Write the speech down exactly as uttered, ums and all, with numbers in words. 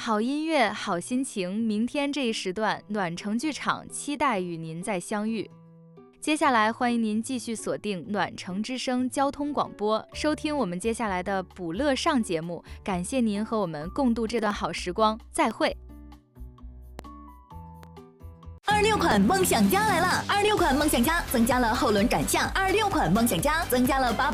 好音乐，好心情。明天这一时段，暖城剧场期待与您再相遇。接下来，欢迎您继续锁定暖城之声交通广播，收听我们接下来的补乐上节目。感谢您和我们共度这段好时光，再会。 二六款梦想家来了！二六款梦想家增加了后轮转向，二六款梦想家增加了八。